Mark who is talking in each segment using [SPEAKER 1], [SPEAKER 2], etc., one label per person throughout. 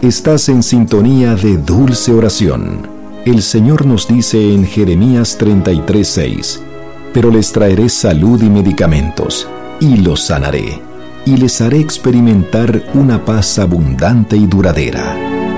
[SPEAKER 1] Estás en sintonía de Dulce Oración. El Señor nos dice en Jeremías 33:6: pero les traeré salud y medicamentos, y los sanaré, y les haré experimentar una paz abundante y duradera.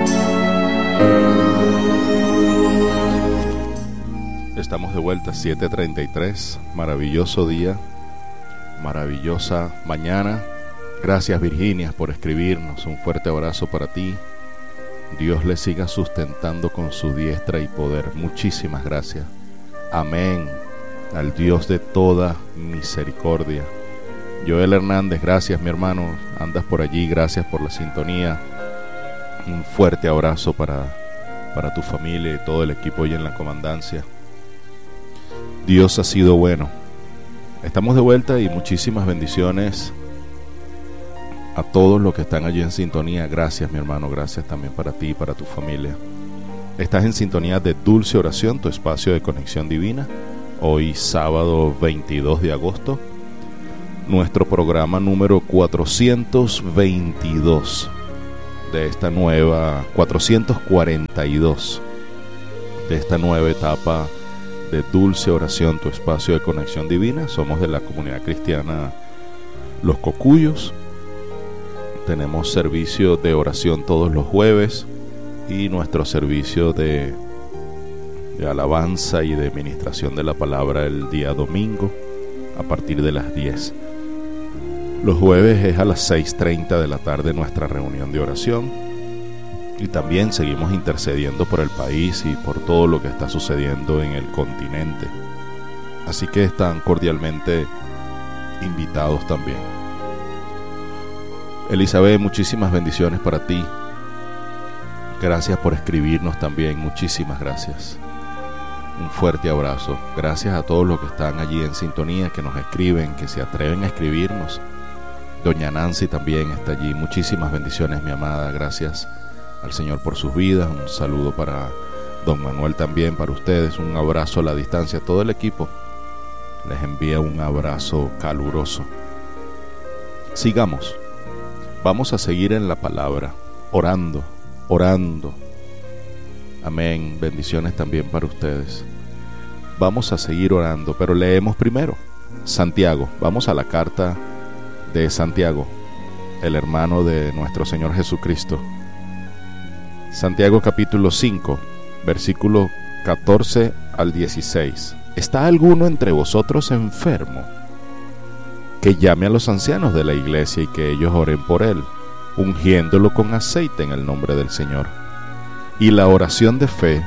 [SPEAKER 2] Estamos de vuelta, 7:33, maravilloso día, maravillosa mañana. Gracias, Virginia, por escribirnos. Un fuerte abrazo para ti. Dios le siga sustentando con su diestra y poder. Muchísimas gracias. Amén. Al Dios de toda misericordia. Joel Hernández, gracias, mi hermano. Andas por allí, gracias por la sintonía. Un fuerte abrazo para tu familia y todo el equipo hoy en la comandancia. Dios ha sido bueno. Estamos de vuelta y muchísimas bendiciones a todos los que están allí en sintonía. Gracias, mi hermano, gracias también para ti y para tu familia. Estás en sintonía de Dulce Oración, tu espacio de conexión divina. Hoy sábado 22 de agosto, nuestro programa número 442 de esta nueva, 442 de esta nueva etapa de Dulce Oración, tu espacio de conexión divina. Somos de la comunidad cristiana Los Cocuyos. Tenemos servicio de oración todos los jueves y nuestro servicio de alabanza y de ministración de la palabra el día domingo a partir de las 10. Los jueves es a las 6:30 de la tarde nuestra reunión de oración, y también seguimos intercediendo por el país y por todo lo que está sucediendo en el continente. Así que están cordialmente invitados también. Elizabeth, muchísimas bendiciones para ti. Gracias por escribirnos también, muchísimas gracias. Un fuerte abrazo. Gracias a todos los que están allí en sintonía, que nos escriben, que se atreven a escribirnos. Doña Nancy también está allí. Muchísimas bendiciones, mi amada. Gracias al Señor por sus vidas. Un saludo para don Manuel también, para ustedes. Un abrazo a la distancia. Todo el equipo les envía un abrazo caluroso. Sigamos. Vamos a seguir en la palabra, orando. Amén. Bendiciones también para ustedes. Vamos a seguir orando, pero leemos primero Santiago. Vamos a la carta de Santiago, el hermano de nuestro Señor Jesucristo. Santiago capítulo 5, versículo 14 al 16. ¿Está alguno entre vosotros enfermo? Que llame a los ancianos de la iglesia y que ellos oren por él, ungiéndolo con aceite en el nombre del Señor. Y la oración de fe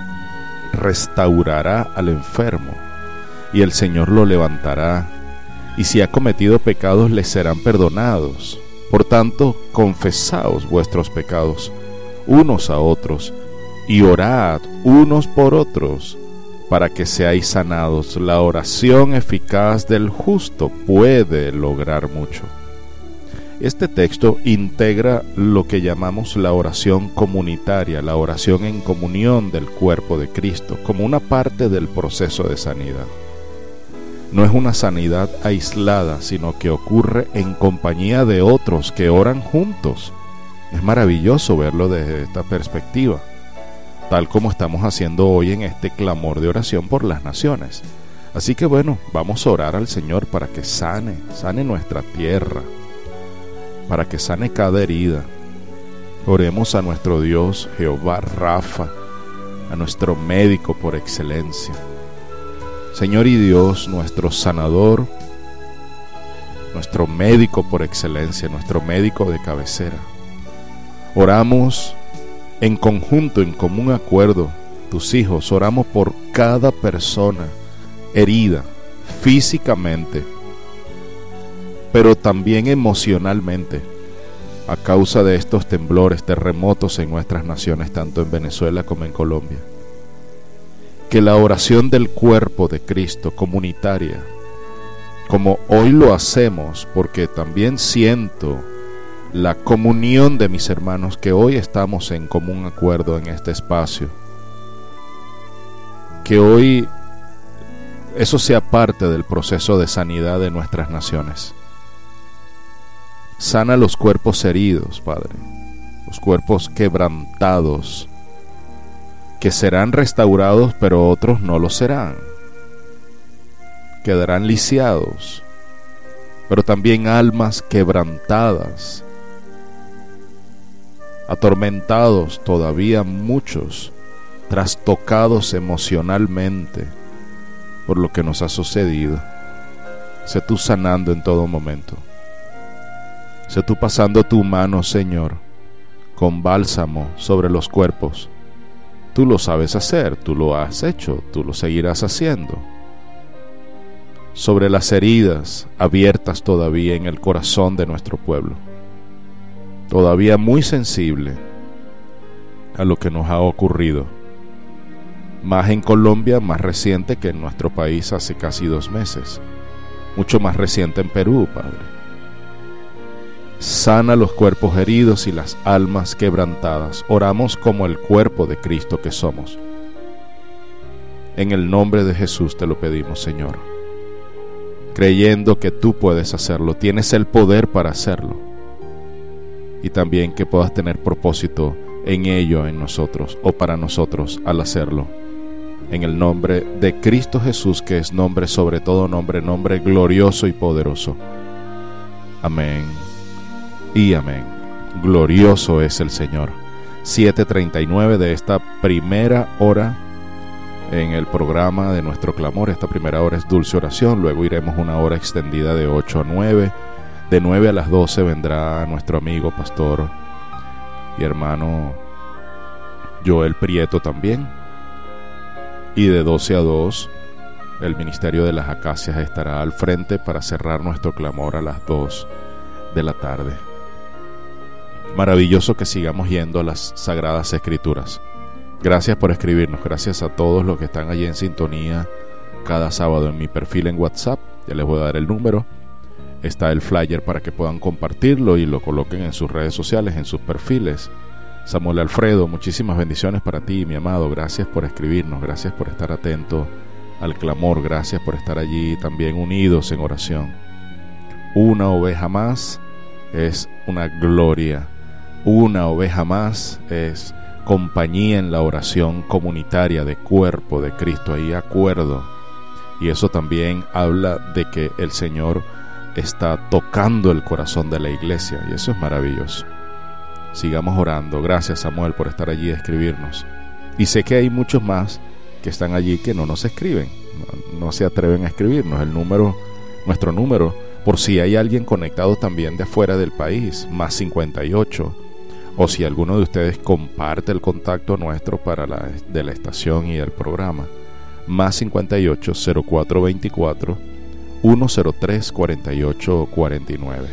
[SPEAKER 2] restaurará al enfermo, y el Señor lo levantará, y si ha cometido pecados le serán perdonados. Por tanto, confesaos vuestros pecados unos a otros, y orad unos por otros, para que seáis sanados. La oración eficaz del justo puede lograr mucho. Este texto integra lo que llamamos la oración comunitaria, la oración en comunión del cuerpo de Cristo, como una parte del proceso de sanidad. No es una sanidad aislada, sino que ocurre en compañía de otros que oran juntos. Es maravilloso verlo desde esta perspectiva, tal como estamos haciendo hoy en este clamor de oración por las naciones. Así que bueno, vamos a orar al Señor para que sane nuestra tierra, para que sane cada herida. Oremos a nuestro Dios, Jehová Rafa, a nuestro médico por excelencia. Señor y Dios, nuestro sanador, nuestro médico por excelencia, nuestro médico de cabecera. Oramos en conjunto, en común acuerdo, tus hijos, oramos por cada persona herida físicamente, pero también emocionalmente, a causa de estos temblores, terremotos en nuestras naciones, tanto en Venezuela como en Colombia. Que la oración del cuerpo de Cristo, comunitaria, como hoy lo hacemos, porque también siento la comunión de mis hermanos, que hoy estamos en común acuerdo en este espacio, que hoy eso sea parte del proceso de sanidad de nuestras naciones. Sana los cuerpos heridos, Padre, los cuerpos quebrantados, que serán restaurados, pero otros no lo serán. Quedarán lisiados, pero también almas quebrantadas, atormentados todavía muchos, trastocados emocionalmente por lo que nos ha sucedido. Sé tú sanando en todo momento. Sé tú pasando tu mano, Señor, con bálsamo sobre los cuerpos. Tú lo sabes hacer, tú lo has hecho, tú lo seguirás haciendo. Sobre las heridas abiertas todavía en el corazón de nuestro pueblo, todavía muy sensible a lo que nos ha ocurrido, más en Colombia, más reciente que en nuestro país hace casi 2 meses, mucho más reciente en Perú, Padre. Sana los cuerpos heridos y las almas quebrantadas. Oramos como el cuerpo de Cristo que somos. En el nombre de Jesús te lo pedimos, Señor, creyendo que tú puedes hacerlo, tienes el poder para hacerlo, y también que puedas tener propósito en ello, en nosotros, o para nosotros al hacerlo. En el nombre de Cristo Jesús, que es nombre sobre todo nombre, nombre glorioso y poderoso. Amén y amén. Glorioso es el Señor. 7:39 de esta primera hora en el programa de Nuestro Clamor. Esta primera hora es dulce oración, luego iremos una hora extendida de 8 a 9. De 9 a las 12 vendrá nuestro amigo, pastor y hermano Joel Prieto también. Y de 12 a 2 el Ministerio de las Acacias estará al frente para cerrar nuestro clamor a las 2 de la tarde. Maravilloso que sigamos yendo a las Sagradas Escrituras. Gracias por escribirnos, gracias a todos los que están allí en sintonía cada sábado. En mi perfil en WhatsApp, ya les voy a dar el número, está el flyer para que puedan compartirlo y lo coloquen en sus redes sociales, en sus perfiles. Samuel Alfredo, muchísimas bendiciones para ti, mi amado. Gracias por escribirnos, gracias por estar atento al clamor, gracias por estar allí también unidos en oración. Una oveja más es una gloria, una oveja más es compañía en la oración comunitaria de cuerpo de Cristo, ahí acuerdo, y eso también habla de que el Señor está tocando el corazón de la iglesia, y eso es maravilloso. Sigamos orando. Gracias, Samuel, por estar allí y escribirnos. Y sé que hay muchos más que están allí que no nos escriben, no se atreven a escribirnos. Nuestro número, por si hay alguien conectado también de afuera del país, más 58, o si alguno de ustedes comparte el contacto nuestro de la estación y el programa, más 58 0424 103 48 49,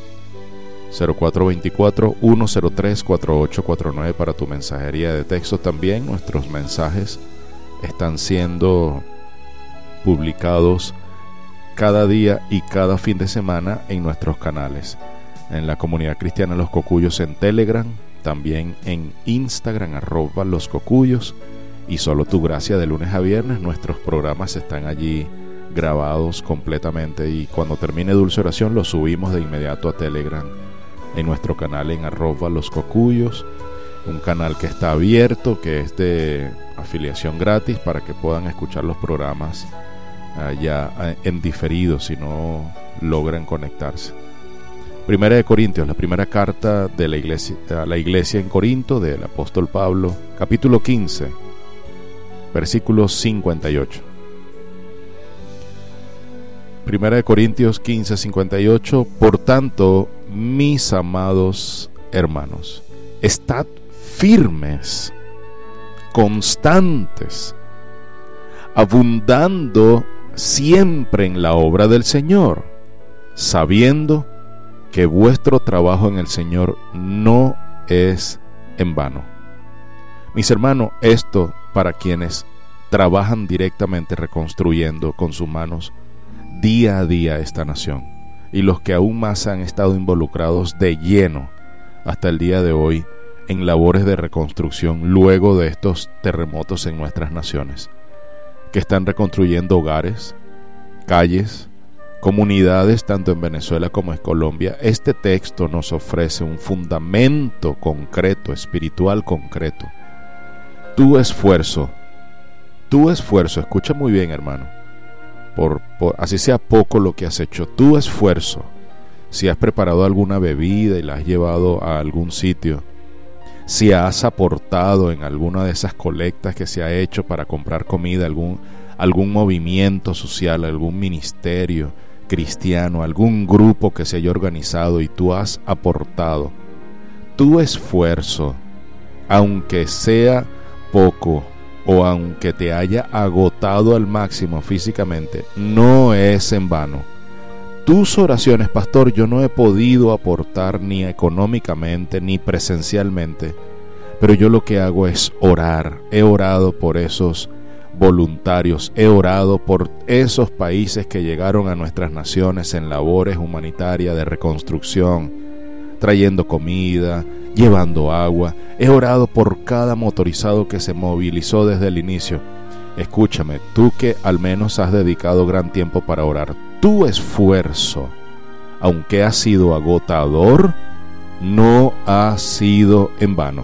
[SPEAKER 2] 0424 103 4849 para tu mensajería de texto. También nuestros mensajes están siendo publicados cada día y cada fin de semana en nuestros canales, en la Comunidad Cristiana Los Cocuyos en Telegram, también en Instagram @loscocuyos, y Solo Tu Gracia de lunes a viernes. Nuestros programas están allí grabados completamente, y cuando termine Dulce Oración los subimos de inmediato a Telegram en nuestro canal en @loscocuyos, un canal que está abierto, que es de afiliación gratis para que puedan escuchar los programas ya en diferido si no logran conectarse. Primera de Corintios, la primera carta de la iglesia, a la iglesia en Corinto del apóstol Pablo, capítulo 15, versículo 58. Primera de Corintios 15, 58. Por tanto, mis amados hermanos, estad firmes, constantes, abundando siempre en la obra del Señor, sabiendo que vuestro trabajo en el Señor no es en vano. Mis hermanos, esto para quienes trabajan directamente reconstruyendo con sus manos día a día esta nación, y los que aún más han estado involucrados de lleno hasta el día de hoy en labores de reconstrucción luego de estos terremotos en nuestras naciones, que están reconstruyendo hogares, calles, comunidades tanto en Venezuela como en Colombia, este texto nos ofrece un fundamento concreto, espiritual concreto. Tu esfuerzo, escucha muy bien, hermano, por así sea poco lo que has hecho, tu esfuerzo, si has preparado alguna bebida y la has llevado a algún sitio, si has aportado en alguna de esas colectas que se ha hecho para comprar comida, algún movimiento social, algún ministerio cristiano, algún grupo que se haya organizado y tú has aportado, tu esfuerzo, aunque sea poco o aunque te haya agotado al máximo físicamente, no es en vano. Tus oraciones, pastor, yo no he podido aportar ni económicamente ni presencialmente, pero yo lo que hago es orar. He orado por esos voluntarios, he orado por esos países que llegaron a nuestras naciones en labores humanitarias de reconstrucción, trayendo comida, llevando agua. He orado por cada motorizado que se movilizó desde el inicio. Escúchame, tú que al menos has dedicado gran tiempo para orar, tu esfuerzo, aunque ha sido agotador, no ha sido en vano.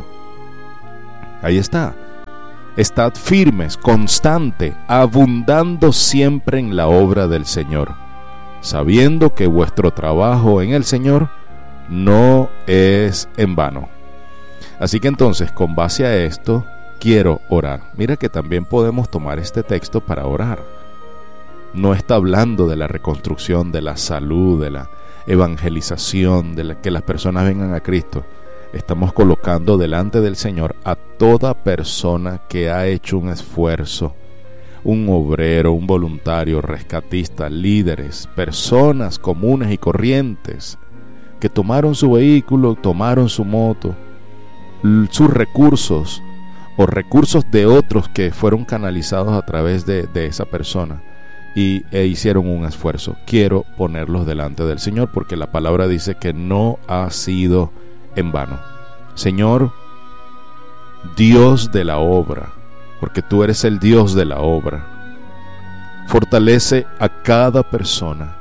[SPEAKER 2] Ahí está. Estad firmes, constante, abundando siempre en la obra del Señor, sabiendo que vuestro trabajo en el Señor no es en vano. Así que entonces, con base a esto, quiero orar. Mira que también podemos tomar este texto para orar. No está hablando de la reconstrucción, de la salud, de la evangelización, de que las personas vengan a Cristo. Estamos colocando delante del Señor a toda persona que ha hecho un esfuerzo, un obrero, un voluntario, rescatista, líderes, personas comunes y corrientes que tomaron su vehículo, tomaron su moto, sus recursos o recursos de otros que fueron canalizados a través de esa persona e hicieron un esfuerzo. Quiero ponerlos delante del Señor porque la palabra dice que no ha sido en vano. Señor, Dios de la obra, porque tú eres el Dios de la obra, fortalece a cada persona,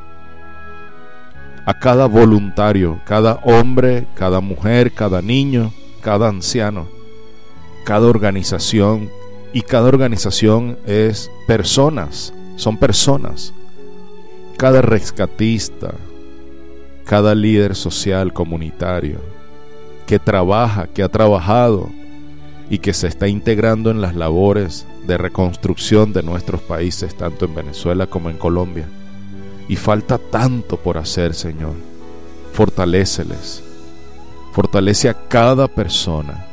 [SPEAKER 2] a cada voluntario, cada hombre, cada mujer, cada niño, cada anciano, cada organización, y cada organización es personas, son personas, cada rescatista, cada líder social, comunitario, que trabaja, que ha trabajado y que se está integrando en las labores de reconstrucción de nuestros países, tanto en Venezuela como en Colombia. Y falta tanto por hacer, Señor. Fortaléceles, fortalece a cada persona.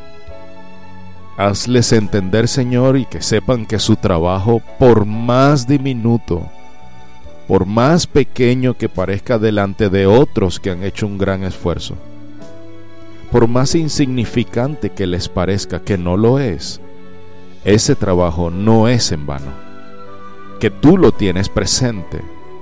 [SPEAKER 2] Hazles entender, Señor, y que sepan que su trabajo, por más diminuto, por más pequeño que parezca delante de otros que han hecho un gran esfuerzo, por más insignificante que les parezca, que no lo es, ese trabajo no es en vano, que tú lo tienes presente,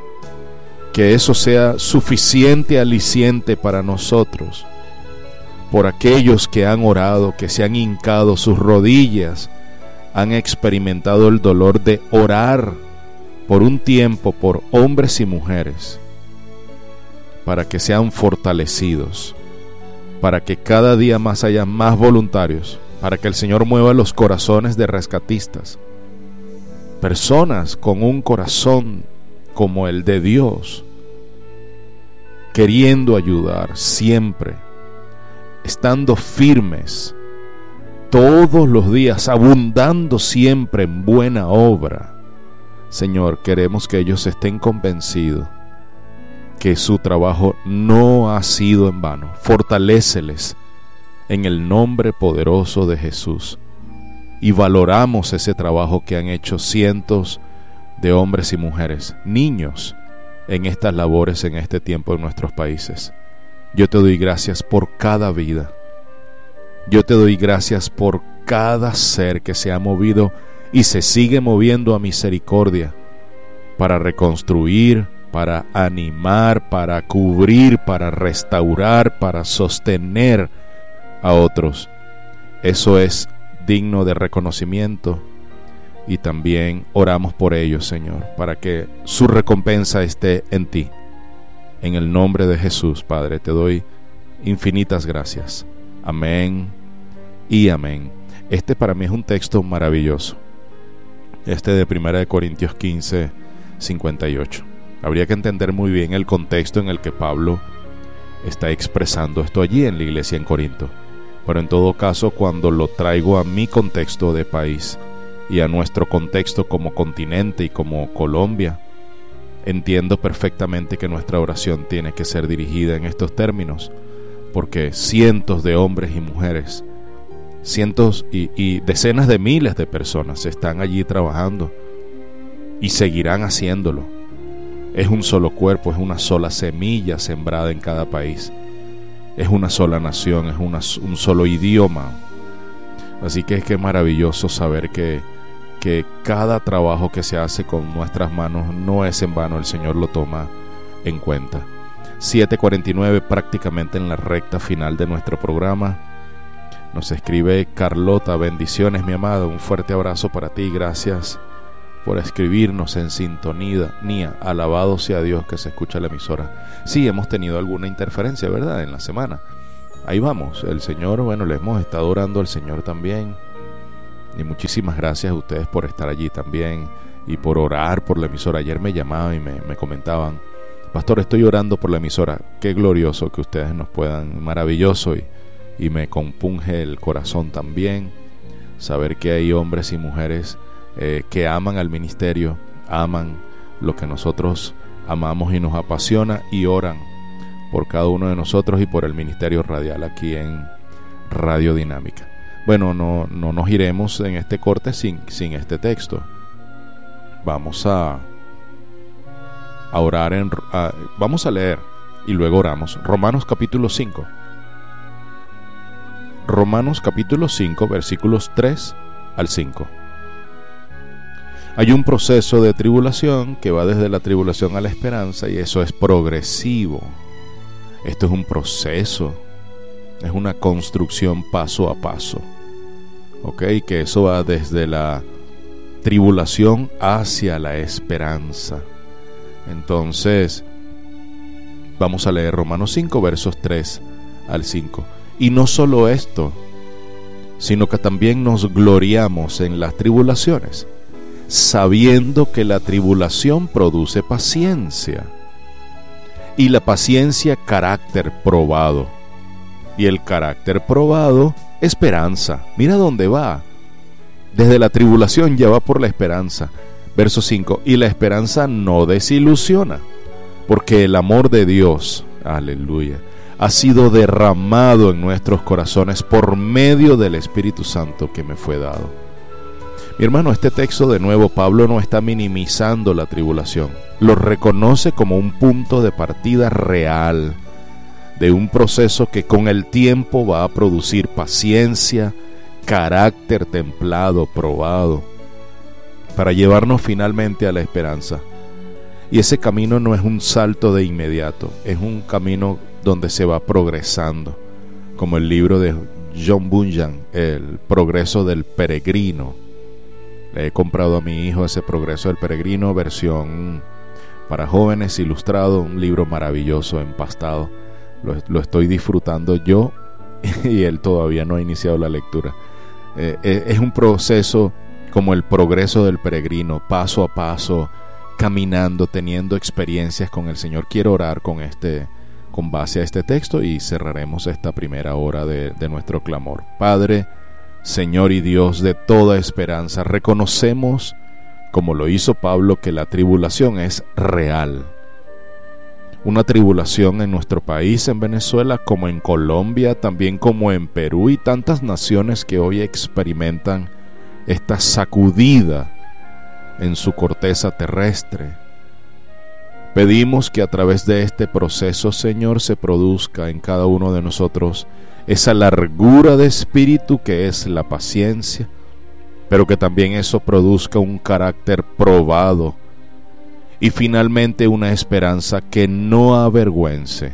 [SPEAKER 2] que eso sea suficiente aliciente para nosotros, por aquellos que han orado, que se han hincado sus rodillas, han experimentado el dolor de orar por un tiempo por hombres y mujeres, para que sean fortalecidos, para que cada día más haya más voluntarios, para que el Señor mueva los corazones de rescatistas, personas con un corazón como el de Dios, queriendo ayudar siempre, estando firmes todos los días, abundando siempre en buena obra. Señor, queremos que ellos estén convencidos que su trabajo no ha sido en vano. Fortaléceles en el nombre poderoso de Jesús. Y valoramos ese trabajo que han hecho cientos de hombres y mujeres, niños, en estas labores en este tiempo en nuestros países. Yo te doy gracias por cada vida. Yo te doy gracias por cada ser que se ha movido y se sigue moviendo a misericordia para reconstruir, para animar, para cubrir, para restaurar, para sostener a otros. Eso es digno de reconocimiento y también oramos por ellos, Señor, para que su recompensa esté en ti. En el nombre de Jesús, Padre, te doy infinitas gracias. Amén y amén. Este para mí es un texto maravilloso. Este de 1 Corintios 15, 58. Habría que entender muy bien el contexto en el que Pablo está expresando esto allí en la iglesia en Corinto. Pero en todo caso, cuando lo traigo a mi contexto de país y a nuestro contexto como continente y como Colombia, entiendo perfectamente que nuestra oración tiene que ser dirigida en estos términos, porque cientos de hombres y mujeres, cientos y decenas de miles de personas están allí trabajando y seguirán haciéndolo. Es un solo cuerpo, es una sola semilla sembrada en cada país, es una sola nación, es un solo idioma. Así que es que maravilloso saber que cada trabajo que se hace con nuestras manos no es en vano, el Señor lo toma en cuenta. 7:49, prácticamente en la recta final de nuestro programa. Nos escribe Carlota: bendiciones, mi amada, un fuerte abrazo para ti, gracias por escribirnos en sintonía. Alabado sea Dios que se escucha la emisora. Sí, hemos tenido alguna interferencia, ¿verdad?, en la semana. Ahí vamos, el Señor, bueno, le hemos estado orando al Señor también. Y muchísimas gracias a ustedes por estar allí también y por orar por la emisora. Ayer me llamaban y me comentaban: pastor, estoy orando por la emisora. Qué glorioso que ustedes nos puedan, maravilloso, y me compunge el corazón también saber que hay hombres y mujeres que aman al ministerio, aman lo que nosotros amamos y nos apasiona, y oran por cada uno de nosotros y por el ministerio radial aquí en Radio Dinámica. Bueno, no nos iremos en este corte sin este texto. Vamos a orar, vamos a leer y luego oramos. Romanos capítulo 5. Romanos capítulo 5, versículos 3 al 5. Hay un proceso de tribulación que va desde la tribulación a la esperanza, y eso es progresivo. Esto es un proceso, es una construcción paso a paso. ¿Ok? Que eso va desde la tribulación hacia la esperanza. Entonces, vamos a leer Romanos 5, versos 3 al 5. Y no solo esto, sino que también nos gloriamos en las tribulaciones, sabiendo que la tribulación produce paciencia, y la paciencia carácter probado, y el carácter probado esperanza. Mira dónde va. Desde la tribulación ya va por la esperanza. Verso 5. Y la esperanza no desilusiona, porque el amor de Dios, aleluya, ha sido derramado en nuestros corazones por medio del Espíritu Santo que me fue dado. Mi hermano, este texto, de nuevo, Pablo no está minimizando la tribulación. Lo reconoce como un punto de partida real de un proceso que con el tiempo va a producir paciencia, carácter templado, probado, para llevarnos finalmente a la esperanza. Y ese camino no es un salto de inmediato, es un camino donde se va progresando, como el libro de John Bunyan, El progreso del peregrino. Le he comprado a mi hijo ese Progreso del Peregrino, versión para jóvenes, ilustrado, un libro maravilloso, empastado. Lo estoy disfrutando yo y él todavía no ha iniciado la lectura. Es un proceso como el progreso del peregrino, paso a paso, caminando, teniendo experiencias con el Señor. Quiero orar con base a este texto, y cerraremos esta primera hora de nuestro clamor. Padre, Señor y Dios de toda esperanza, reconocemos, como lo hizo Pablo, que la tribulación es real. Una tribulación en nuestro país, en Venezuela, como en Colombia, también como en Perú y tantas naciones que hoy experimentan esta sacudida en su corteza terrestre. Pedimos que a través de este proceso, Señor, se produzca en cada uno de nosotros esa largura de espíritu que es la paciencia, pero que también eso produzca un carácter probado y finalmente una esperanza que no avergüence.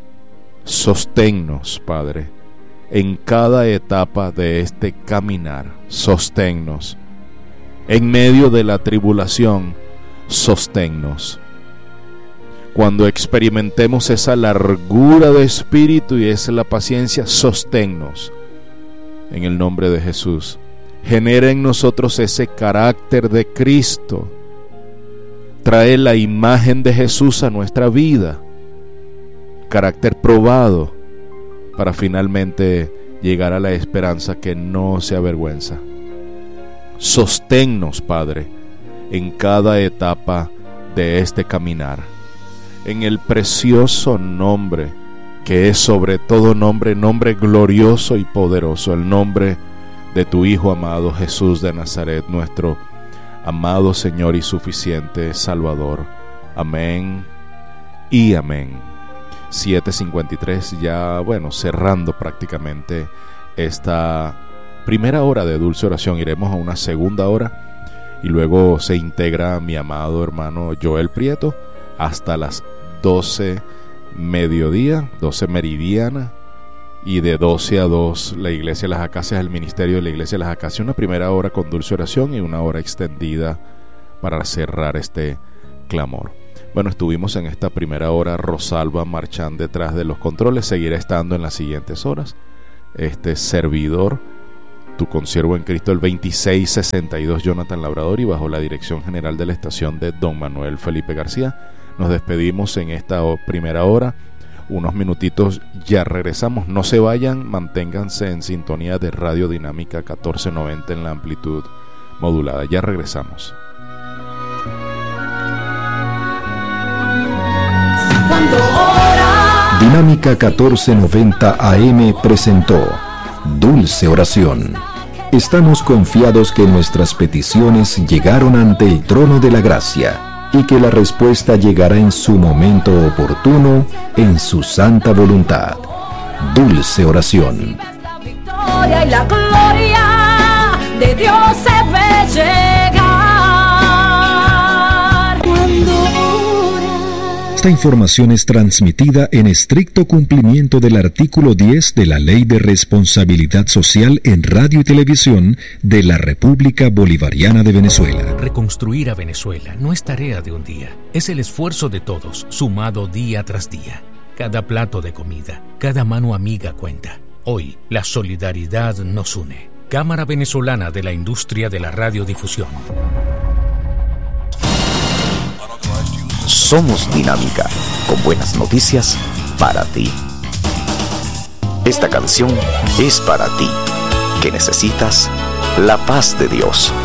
[SPEAKER 2] Sosténnos, Padre, en cada etapa de este caminar. Sosténnos En medio de la tribulación, sosténnos. Cuando experimentemos esa largura de espíritu y esa la paciencia, sosténnos. En el nombre de Jesús, genera en nosotros ese carácter de Cristo. Trae la imagen de Jesús a nuestra vida, carácter probado, para finalmente llegar a la esperanza que no se avergüenza. Sosténnos, Padre, en cada etapa de este caminar, en el precioso nombre que es sobre todo nombre, nombre glorioso y poderoso, el nombre de tu Hijo amado Jesús de Nazaret, nuestro amado Señor y suficiente Salvador. Amén y amén. 7:53, ya cerrando prácticamente esta primera hora de dulce oración. Iremos a una segunda hora y luego se integra mi amado hermano Joel Prieto hasta las 12 mediodía, 12 meridiana, y de 12 a 2 la Iglesia de las Acacias, el ministerio de la Iglesia de las Acacias, una primera hora con dulce oración y una hora extendida para cerrar este clamor. Estuvimos en esta primera hora Rosalba Marchán detrás de los controles, seguirá estando en las siguientes horas este servidor, tu consiervo en Cristo, el 2662 Jonathan Labrador, y bajo la dirección general de la estación de Don Manuel Felipe García. Nos despedimos en esta primera hora, unos minutitos, ya regresamos. No se vayan, manténganse en sintonía de Radio Dinámica 1490 en la amplitud modulada. Ya regresamos.
[SPEAKER 1] Dinámica 1490 AM presentó Dulce Oración. Estamos confiados que nuestras peticiones llegaron ante el trono de la gracia y que la respuesta llegará en su momento oportuno, en su santa voluntad. Dulce Oración.
[SPEAKER 3] La victoria y la gloria de Dios se ve llegar.
[SPEAKER 1] Esta información es transmitida en estricto cumplimiento del artículo 10 de la Ley de Responsabilidad Social en Radio y Televisión de la República Bolivariana de Venezuela.
[SPEAKER 4] Reconstruir a Venezuela no es tarea de un día, es el esfuerzo de todos, sumado día tras día. Cada plato de comida, cada mano amiga cuenta. Hoy, la solidaridad nos une. Cámara Venezolana de la Industria de la Radiodifusión.
[SPEAKER 5] Somos Dinámica, con buenas noticias para ti. Esta canción es para ti, que necesitas la paz de Dios.